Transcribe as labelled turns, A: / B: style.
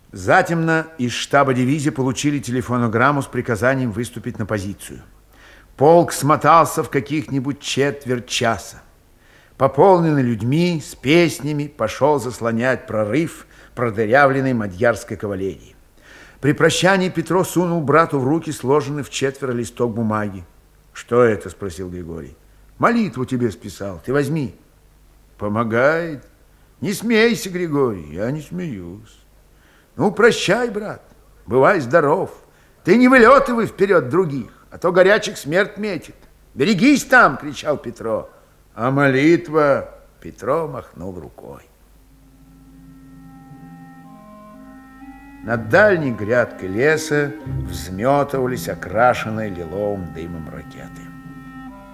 A: Затемно из штаба дивизии получили телефонограмму с приказанием выступить на позицию. Полк смотался в каких-нибудь четверть часа. Пополненный людьми, с песнями, пошел заслонять прорыв продырявленной мадьярской кавалерии. При прощании Петро сунул брату в руки сложенный в четверо листок бумаги. «Что это?» – спросил Григорий. «Молитву тебе списал, ты возьми». «Помогает? Не смейся, Григорий, я не смеюсь. Ну, прощай, брат, бывай здоров. Ты не вылетывай вперед других, а то горячих смерть метит. Берегись там!» – кричал Петро. «А молитва?» – Петро махнул рукой. Над дальней грядкой леса взметывались окрашенные лиловым дымом ракеты.